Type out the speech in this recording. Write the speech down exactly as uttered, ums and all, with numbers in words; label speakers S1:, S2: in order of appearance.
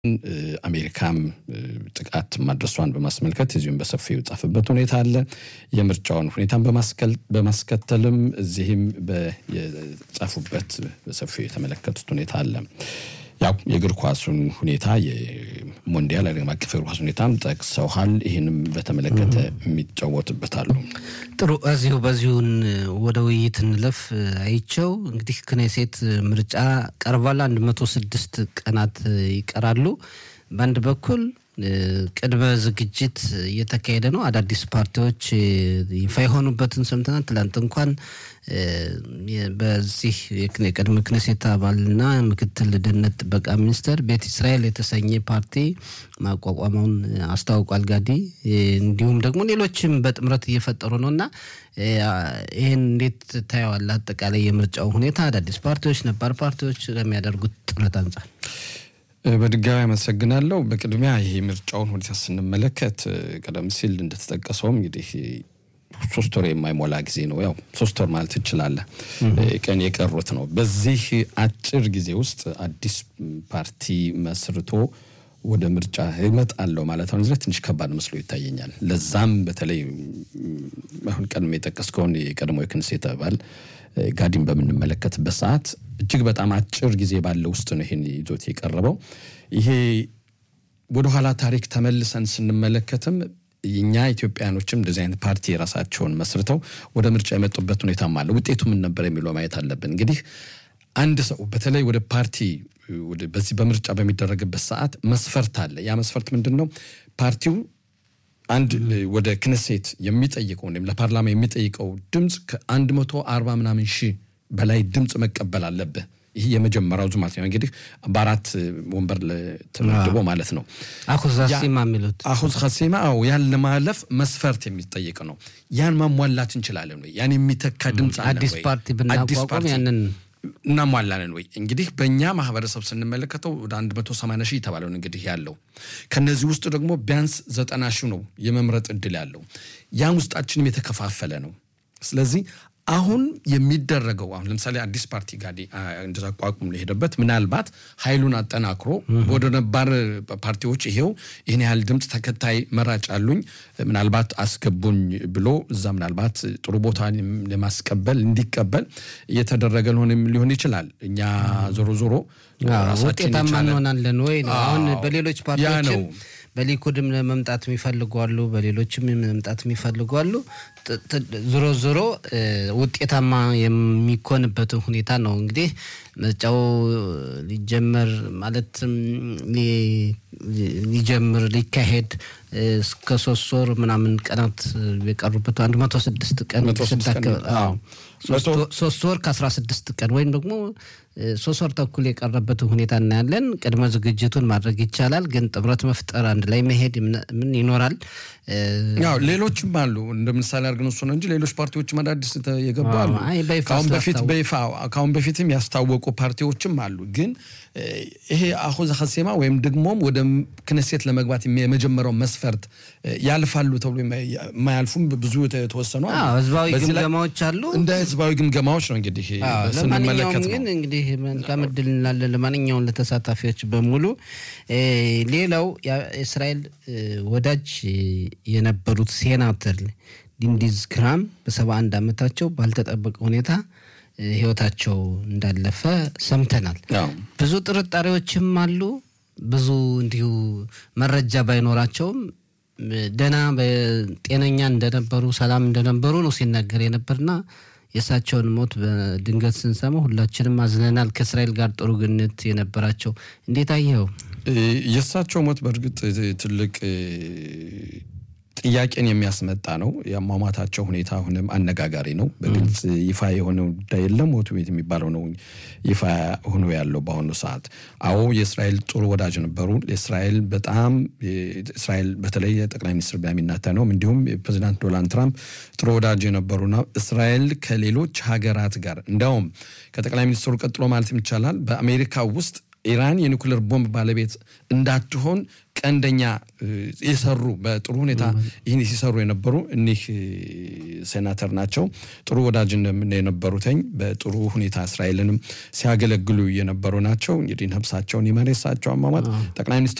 S1: አሜሪካም ጥቃት ማድረሷን በማስመልከት እዚሁም በሰፊው ጻፈበት ሁኔታ አለ የምርጫውን ሁኔታን በማስከል በማስከተልም እዚህም በጻፉበት በሰፊው የተመለከቱት ሁኔታ አለ ያው የእግር ኳሱን ሁኔታ የሞንዲያል ዓለም አቀፍ እግር ኳስ ሁኔታም ጠቅሰዋል ይሄንም በተመለከተ የሚጫወቱበታል
S2: ጥሩ እዚሁ በዚሁን ወደ ውይይት እንለፍ አይቸው እንግዲህ ክኔሴት ምርጫ ቀርቧል አንድ መቶ ስድስት ቀናት ይቀራሉ በአንድ በኩል ቅድመ ዝግጅት እየተካሄደ ነው አዳዲስ ፓርቲዎች ይፋ የሆኑበትን ሰምተናል ትላንት እንኳን በዚህ የቅድመ ክኔሴት አባልና ምክትል ደህንነት ጥበቃ ሚኒስተር ቤት እስራኤል የተሰኘ ፓርቲ ማቋቋሙን አስታውቋል ጋዲ እንዲሁም ደግሞ ሌሎችም በጥምረት እየፈጠሩ ነውና ይሄን እንዴት ታያዋል አጠቃላይ የምርጫው ሁኔታ አዳዲስ ፓርቲዎች ነባር ፓርቲዎች ለሚያደርጉት ጥረት አንፃር
S1: በድጋሚ አመሰግናለሁ በቅድሚያ ይሄ ምርጫውን ሁኔታ ስንመለከት ቀደም ሲል እንደተጠቀሰው እንግዲህ ሶስት ወር የማይሞላ ጊዜ ነው ያው ሶስት ወር ማለት ይችላል ቀን የቀሩት ነው በዚህ አጭር ጊዜ ውስጥ አዲስ ፓርቲ መስርቶ ወደ ምርጫ ይመጣለው ማለት ነው ትንሽ ከባድ መስሎ ይታየኛል ለዛም በተለይ አሁን ቀድሞ የተጠቀስከውን የቀድሞ የክኔሴት አባል ጋዲን በመንመለከትበት ሰዓት እጅግ በጣም አጭር ጊዜ ባለው ውስጥ ነው ይሄን ይዞት የቀረበው ይሄ ወደ ኋላ ታሪክ ተመልሰን ስንመለከትም እኛ ኢትዮጵያኖችም እንደዚህ አይነት ፓርቲ ራሳቸውን መስርተው ወደ ምርጫ የመጡበት ሁኔታ ማለት ውጤቱ ምን ነበር የሚለው ማየት አለብን እንግዲህ አንድ ሰው በተለይ ወደ ፓርቲ ወደ በዚህ በምርጫ በሚደረግበት ሰዓት መስፈርት አለ ያ መስፈርት ምንድነው ፓርቲው አንድ ወደ ክኔሴት የሚጠይቀው ወይም ለፓርላማ የሚጠይቀው ድምጽ ከ140 ምናምን ሺህ በላይ ድምጽ መቀበል አለበት ይሄ የመጀመሪያው ዙማት ነው እንግዲህ በአራት ወንበር ለተመደበ ማለት ነው
S2: አኹዝ ኸሲማ የሚሉት
S1: አኹዝ ኸሲማ አው ያን ለማለፍ መስፈርት የሚጠይቅ ነው ያን ማሟላት እንችላለን ወይ ያን የሚተካ ድምጽ አለ ወይ
S2: አዲስ ፓርቲ ብናቋቋም ያንን
S1: እናሟላለን ወይ እንግዲህ በእኛ ማህበረሰብ ስንመለከተው ወደ አንድ መቶ ሰማንያ ሺህ ተባለው እንግዲህ ያለው ከነዚህ ውስጥ ደግሞ ቢያንስ ዘጠና ሺህ ነው የመምረጥ እድል ያለው ያን ውስጣችንም የተከፋፈለ ነው ስለዚህ አሁን የሚደረገው አሁን ለምሳሌ አዲስ ፓርቲ ጋዲ እንደዛቋቁም ለሄደበት ምናልባት ኃይሉን አጠናክሮ ወደ ነባር ፓርቲዎች ይሄው ይሄን ያህል ድምጽ ተከታይ መራጭ አሉኝ ምናልባት አስገቡኝ ብሎ እዛ ምናልባት ጥሩ ቦታ ለማስቀበል እንዲቀበል እየተደረገ ሊሆን ይችላል እኛ ዞሮ ዞሮ
S2: ራሳችን ታማናለን ወይ አሁን በሌሎች ፓርቲዎችም በሊኩድም ለመምጣት የሚፈልጓሉ በሌሎችም ለመምጣት የሚፈልጓሉ ዞሮ ዞሮ ውጤታማ የሚኮንበት ሁኔታ ነው እንግዲህ ምርጫው ሊጀመር ማለት ሊጀምር ሊካሄድ እስከ ሶስት ወር ምናምን ቀናት የቀሩበት አንድ መቶ ስድስት ቀን አዎ ሶስት ወር ከ16 ቀን ወይም ደግሞ ሶስት ወር ተኩል የቀረበት ሁኔታ እናያለን ቅድመ ዝግጅቱን ማድረግ ይቻላል ግን ጥብረት መፍጠር አንድ ላይ መሄድ ምን ይኖራል
S1: ያው ሌሎችም አሉ እንደምሳሌ አርገን እሱ ነው እንጂ ሌሎች ፓርቲዎችም አዳዲስ የገባሉ ካሁን በፊት በይፋ ካሁን በፊትም ያስታወቁ ፓርቲዎችም አሉ ግን ይሄ አኹዝ ኸሲማ ወይም ደግሞ ወደ ክኔሴት ለመግባት የመጀመሪያው መስፈርት ያልፋሉ ተብሎ የማያልፉም ብዙ ተወሰኑ
S2: አሉ ህዝባዊ ግምገማዎች አሉ
S1: እንደ ህዝባዊ ግምገማዎች ነው እንግዲህ ስንመለከት
S2: ግን እንግዲህ መልካም እድል እንላለን ለማንኛውም ለተሳታፊዎች በሙሉ ሌላው የእስራኤል ወዳጅ የነበሩት ሴናተር ዲንዲዝ ክራም በ71 አመታቸው ባልተጠበቀ ሁኔታ ህይወታቸው እንዳለፈ ሰምተናል ብዙ ጥርጣሬዎችም አሉ ብዙ እንዲሁ መረጃ ባይኖራቸውም ደና በጤነኛ እንደነበሩ ሰላም እንደነበሩ ነው ሲነገር የነበርና የሳቸውን ሞት በድንገት ስንሰማ ሁላችንም አዝነናል ከእስራኤል ጋር ጥሩ ግንኙነት የነበራቸው እንዴት አየው
S1: የሳቸው ሞት በርግጥ ትልቅ ጥያቄን የሚያስመጣ ነው ያማማታቸው ሁኔታ አሁንም አነጋጋሪ ነው በግልጽ ይፋ የሆነው የለም ሞቱ ቤት የሚባለው ነው ይፋ ሆኖ ያለው በአሁኑ ሰዓት አዎ የእስራኤል ጥሩ ወዳጅ ነበሩ ለእስራኤል በጣም እስራኤል በተለይ ጠቅላይ ሚኒስትር ቤንያሚን ኔታንያሁ እንዲሁም ፕሬዝዳንት ዶናልድ ትራምፕ ጥሩ ወዳጅ ነበሩና እስራኤል ከሌሎች ሀገራት ጋር እንደውም ከጠቅላይ ሚኒስትሩ ቀጥሎ ማለት ይቻላል በአሜሪካ ውስጥ ኢራን የኒኩሌር ቦምብ ባለቤት እንዳትሆን ቀንደኛ የሰሩ በጥሩ ሁኔታ ይህን ሲሰሩ የነበሩ እኒህ ሴናተር ናቸው ጥሩ ወዳጅ እንደነበሩተኝ በጥሩ ሁኔታ እስራኤልንም ሲያገለግሉ የነበሩ ናቸው እንግዲህ ነፍሳቸውን ይማረሳቸው አማማት ጠቅላይ ሚኒስትር